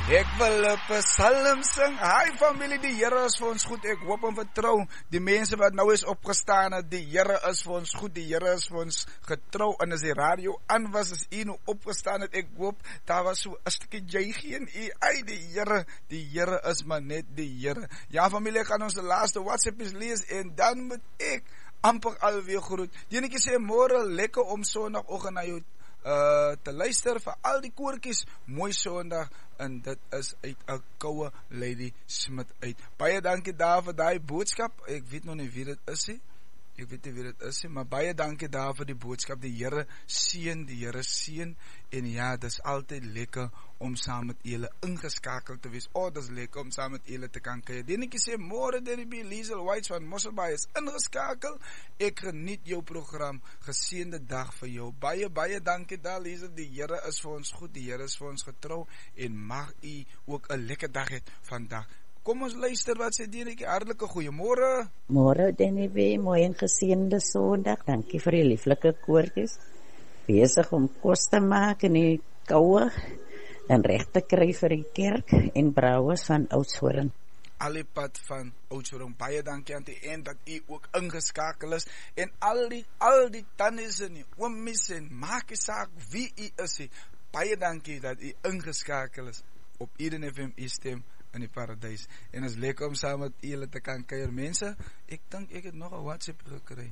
Ek wil 'n psalm sing. Hi familie, die Here is vir ons goed. Ek hoop en vertrou die mense wat nou is opgestaan het, die Here is vir ons goed. Die Here is vir ons getrou. En as die radio aan was, as u nou opgestaan het, ek hoop daar was so 'n stukkie juiging in u. Ai, die Here is maar net die Here. Ja familie, ek gaan ons laaste WhatsApp lees en dan moet ek amper alweer groet. Die enetjie sê môre lekker om Sondagoggend na jou te luister vir al die koortjies. Mooi Sondag, en dit is uit 'n koue Lady Smith uit. Baie dankie daar vir daai boodskap. Ek weet nog nie wie dit is nie. Maar baie dankie daar vir die boodskap. Die Here seën. En ja, dis altyd lekker om saam met julle ingeskakel te wees. Dis lekker om saam met julle te kan kuier. Denetjie sê môre Derby Liesel White van Mosselbaai is ingeskakel. Ek geniet jou program. Geseënde dag vir jou. Baie dankie daar Liesel. Die Here is vir ons goed. Die Here is vir ons getrou en mag u ook 'n lekker dag hê vandag. Kom ons luister wat sê Denetjie. Hartlike goeiemôre. Môre Denetjie, mooi en geseënde Sondag. Dankie vir die lieflike koortjies. Besig om kos te maak in die koue en reg te kry vir die kerk en brouwers van Oudtshoorn. Alipad van Oudtshoorn. Baie dankie aan die en dat u ook ingeskakel is. En al die tannies en die oomies en maak nie saak wie u is. Baie dankie dat u ingeskakel is op Eden FM stem in die paradys. En is lekker om saam met julle te kan kuier. Mense, ek dink ek het nog 'n WhatsApp gekry.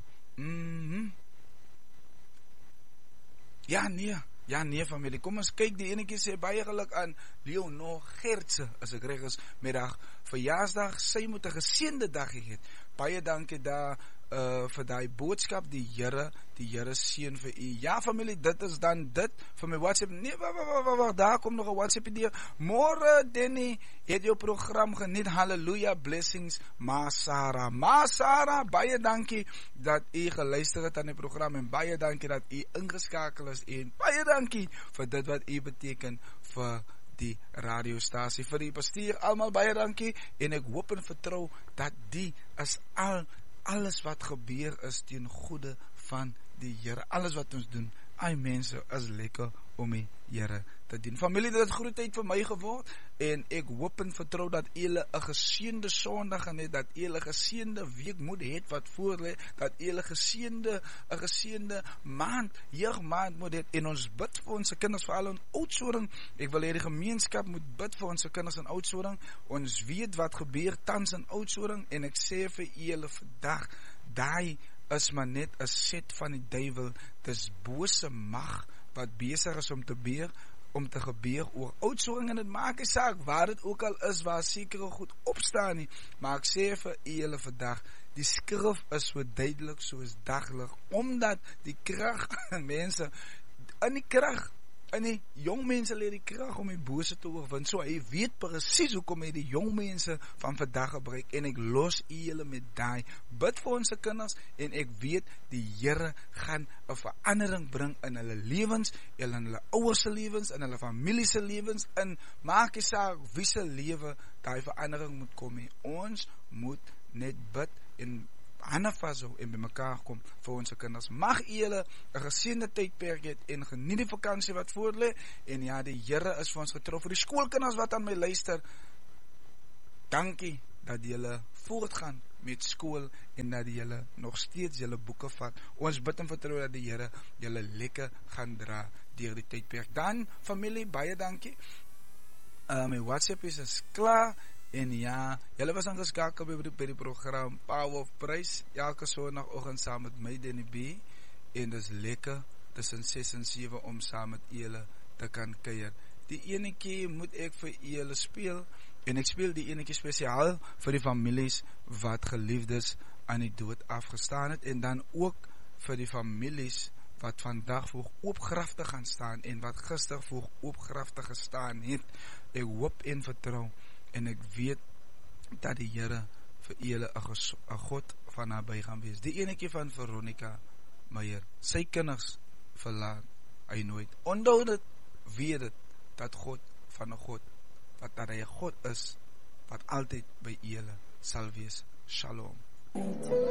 Ja nee familie, kom ons kyk. Die enetjie sê baie geluk aan Leonor Gertse, as ek reg is, middag verjaarsdag. Sy moet 'n geseënde dag hê. Baie dankie daar vir daai boodskap. Die Here seën vir u. Ja familie, dit is dan dit vir my WhatsApp. Nee, wag, daar kom nog 'n WhatsApp idee. Môre Denny, het jou program geniet. Halleluja, blessings Ma Sarah, baie dankie dat u geluister het aan die program en baie dankie dat u ingeskakel is en baie dankie vir dit wat u beteken vir die radiostasie, vir die bestuur, almal baie dankie en ek hoop en vertrou dat die is alles wat gebeur is ten goeie van die Here. Alles wat ons doen, ai mense, is lekker om die Here te dien. Familie, dit het groot tyd vir my geword en ek hoop en vertrou dat julle 'n geseënde Sondag gaan hê, dat julle 'n geseënde week moet hê wat voor lê, dat julle 'n geseënde jeugmaand moet hê. En ons bid vir ons kinders, veral in Oudtshoorn. Ek wil hê die gemeenskap moet bid vir ons kinders in Oudtshoorn. Ons weet wat gebeur tans in Oudtshoorn en ek sê vir julle vandag, daai is maar net 'n set van die duiwel. Dis bose mag wat besig is om te gebeur oor Oudtshoorn, en dit maak nie saak waar dit ook al is, waar sekere goed opstaan nie, maar ek sê vir julle vandag, die skrif is so duidelik soos daglig, omdat die krag, mense, in die jong mense leer die krag om die bose te oorwin. So hy weet presies hoekom hy die jong mense van vandag gebruik, en ek los julle met daai. Bid vir ons kinders, en ek weet die Here gaan 'n verandering bring in hulle lewens, in hulle ouers se lewens, in hulle familie se lewens, in maak nie saak wie se lewe daai verandering moet kom nie. Ons moet net bid en hande vashou en by mekaar kom vir ons kinders. Mag julle 'n geseënde tydperk hê en geniet die vakansie wat voor lê. En ja, die Here is vir ons getrou. Vir die skoolkinders wat aan my luister, dankie dat julle voortgaan met skool en dat julle nog steeds julle boeke vat. Ons bid en vertrou dat die Here julle lekker gaan dra deur die tydperk. Dan familie, baie dankie. My WhatsApp is klaar. En ja, julle was aangeskakel by die program Power of Praise, elke Sondagoggend saam met my Denny B. En dis lekker tussen 6 en 7 om saam met julle te kan kuier. Die enetjie moet ek vir julle speel, en ek speel die enetjie spesiaal vir die families wat geliefdes aan die dood afgestaan het, en dan ook vir die families wat vandag vroeg oopgrafte gaan staan, en wat gister vroeg oopgrafte gestaan het. Ek hoop en vertrou, en ek weet dat die Here vir julle 'n God van naby gaan wees. Die enetjie van Veronica Meyer, sy kinders verlaat hy nooit. Onthou dit, weet dit, dat God van 'n God, wat dat hy 'n God is, wat altyd by julle sal wees. Shalom.